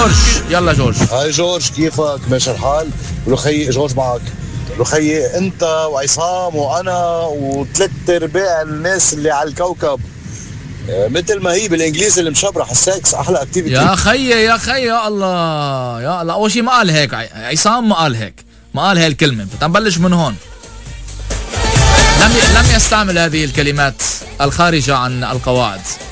جورج. يلا جورج. هاي جورج، كيفك؟ ماشي الحال؟ ولو خيي جورج معك. ولو خيي انت وعصام وانا وثلاث ارباع الناس اللي على الكوكب، مثل ما هي بالانجليزي المشبرح، السكس احلى اكتيفيتي. يا خيي يا خيي، يا الله يا الله. اول شيء ما قال هيك عصام، ما قال هيك، ما قال هاي الكلمه. نبلش من هون. لم يستعمل هذه الكلمات الخارجه عن القواعد.